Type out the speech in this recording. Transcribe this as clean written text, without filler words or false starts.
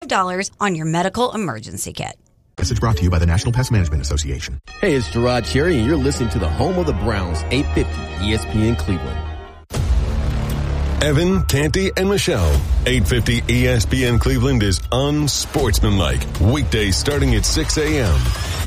$5 on your medical emergency kit. Message brought to you by the National Pest Management Association. Hey, it's Gerard Cherry, and you're listening to the home of the Browns, 850 ESPN Cleveland. Evan, Canty, and Michelle. 850 ESPN Cleveland is unsportsmanlike. Weekdays starting at 6 a.m.